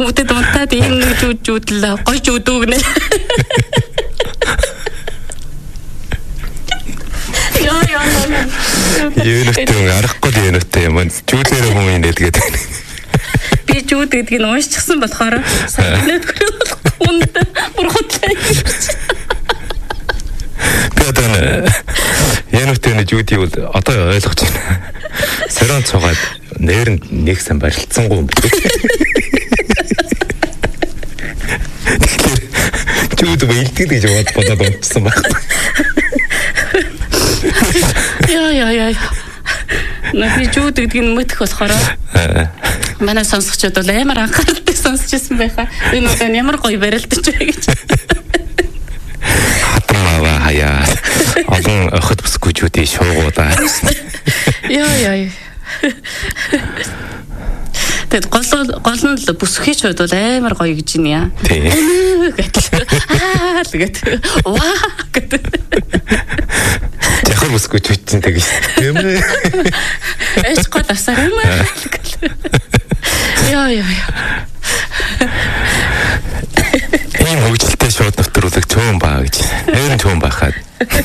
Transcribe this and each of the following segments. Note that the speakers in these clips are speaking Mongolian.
Хүүтэд унтаад энэ жүүдэл гоё жүүдүүгнэ. Юунэтэй арахгүй юунэтэй юм. Жүүлээр хүн инээдгээд. Би жүүд гэдгийг нь уншчихсан болохоор санаад хүнд бүр хотлаа. Би одоо юунэтэй жүүдийг бол одоо ойлгож байна. Сорон цугаад нээрэнд нэг сан барилцсангүй юм бэ. Жүүд бэлтгэл гэж бодоод унтсан баг. Яа. Би жүүд гэдгийг мэдэх болохоор манай сонсогчдод бол амар анхааралтай сонсч ирсэн байхаа. Энэ удаа ямар гоё барилдаж бай гэж. Хатмаа хаяа. Олон охид бүсгүйчүүдийн шуугуудаа. Яа. Тэгэд гол нь л бүсгүйч хувьд бол амар гоё гэж юм яа. Тэгээд ваа гэдэг. Яхаа бүсгүйчүүд чинь тэгэж тийм ээ. Эч гол асар юм аа. Яа. Ийм хөгжилтэй шууд нэвтрүүлэг цөөн баа гэж. Нэрэн цөөн байхад.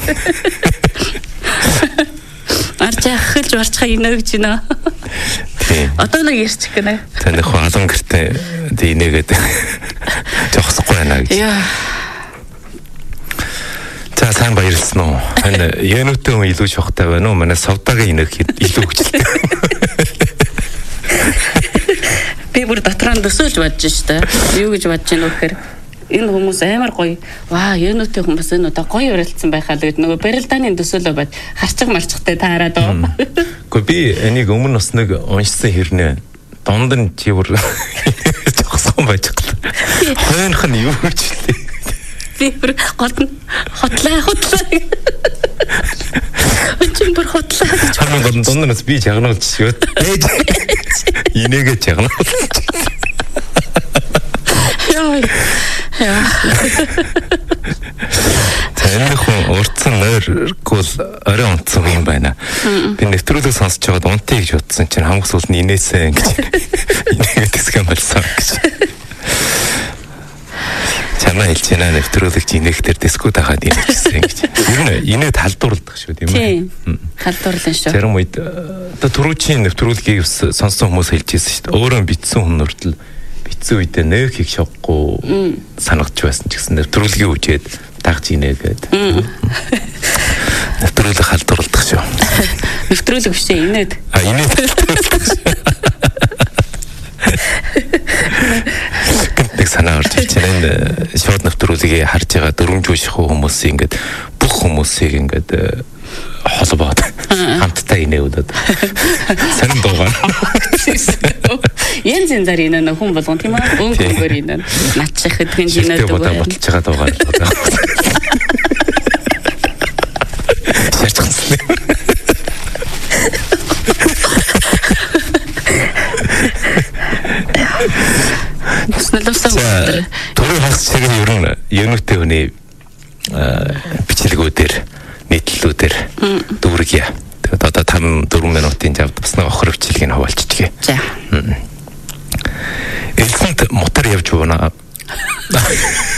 Арчаахлж барчхаа инээ гэж байна. Тийм. Одоо нэг ярьчих гэнэ. Таны хаалан гэртээ дийнэгээд зогсохгүй байна гэж. Яа. За сайн баярлсан уу. Энэ януутай хүн илүү шохтой байна уу? Манай савдагийн инэг илүү хөгжилтэй. Би бүр дотроо төсөөлж бодож штэ. Юу гэж бодож байна вэ гэхээр энэ хүмүүс амар гоё. Ваа, януутай хүмүүс энэ удаа гоё уралдсан байхаа л гэдэг нөгөө барилдааны төсөөлөө бод харчих марчхтай таарад оо. Гэхдээ би энийг өмнө бас нэг уншсан хэрнээ донд нь чи бүр зогссон байж гал. Хойнох нь юу гэж лээ. Би бүр хотлаа. Өчигдөр бүр хотлаа гэж. Хамгийн гол дундаас би жагнуулж шивэд. Инээгээ жагнуулж. Яа. Тэний хүн урдсан нойргүй орой унтсан юм байна. Би нэвтрүүлэг сонсож байгаад унтъя гэж бодсон чинь хамгийн сүүлд нь инээсэн гэж. Инээгээд тэсгэн болсон гэж. Чамаа хэлж байна нэвтрүүлэг инээхтэр дискуд хахад инээжсэн гэж. Ер нь инээд халдварладаг шүү тийм ээ. Халдварлаа шүү. Зарим үед одоо түрүүчийн нэвтрүүлгийг сонссон хүмүүс хэлжсэн шүү дээ. Өөрөө битсэн хүн нүртэл битсэн үедээ нэг хийх шоггүй санагдж байсан ч гэсэн нэвтрүүлгийн үжээд дагж инээгээд. Нэвтрүүлэг халдварладаг шүү. Нэвтрүүлэг биш инээд. Инээд. Нэг санаа орж ирж байна. Шууд нэвтрүүлгийг харж байгаа дөрвөж хүмүүсийн ингээд бүх хүмүүсийг ингээд холбоод хамтдаа инээвдээд сонин дуугаар янз янзаар инээ хүн болгон тийм аа өнгөөр инээ наччих хэдхэн инээд байгаа бодолж байгаа дуугаар шаарчихсан. Төрийн хагас шиг ер нь януутай хүний бичлэгүүдээр нийтлэлүүдээр дүүргийа. Тэгээд одоо 5-4 минутын жавд бас нэг охир бичлэгийг хаваалчихъя. За. Элсэнт мотор явж байна.